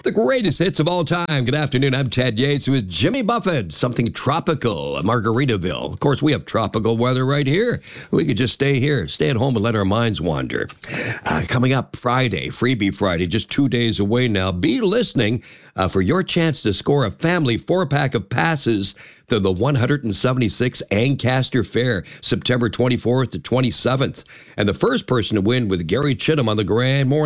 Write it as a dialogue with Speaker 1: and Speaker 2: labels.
Speaker 1: The greatest hits of all time. Good afternoon. I'm Ted Yates with Jimmy Buffett. Something tropical, Margaritaville. Of course, we have tropical weather right here. We could just stay here, stay at home and let our minds wander. Coming up Friday, Freebie Friday, just 2 days away now. Be listening for your chance to score a family 4-pack of passes to the 176th Ancaster Fair, September 24th to 27th. And the first person to win with Gary Chittum on the Grand Morning